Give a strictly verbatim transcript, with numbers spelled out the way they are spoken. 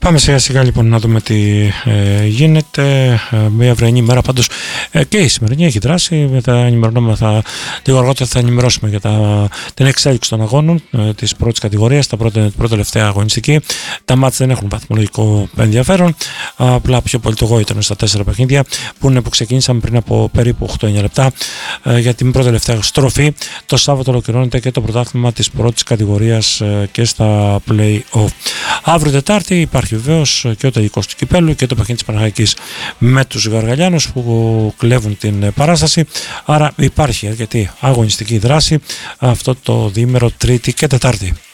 Πάμε σιγά σιγά λοιπόν να δούμε τι ε, γίνεται. Ε, μια αυριανή ημέρα πάντως ε, και η σημερινή έχει δράσει. Θα ενημερωνόμαστε λίγο αργότερα, θα ενημερώσουμε για τα, την εξέλιξη των αγώνων ε, της πρώτης κατηγορίας, τα πρώτα, πρώτα τελευταία αγωνιστική. Τα μάτς δεν έχουν βαθμολογικό ενδιαφέρον. Απλά πιο πολύ το γόητρο ήταν στα τέσσερα παιχνίδια που είναι που ξεκίνησαν πριν από περίπου οκτώ εννιά λεπτά ε, για την πρώτη τελευταία στροφή. Το Σάββατο ολοκληρώνεται και το πρωτάθλημα της πρώτης κατηγορίας ε, και στα play-off. Αύριο Τετάρτη υπάρχει βεβαίως και ο τελικός του κυπέλου και το παιχνίδι της Παναχαϊκής με τους Γαργαλιάνους που κλέβουν την παράσταση. Άρα υπάρχει αρκετή αγωνιστική δράση αυτό το διήμερο Τρίτη και Τετάρτη.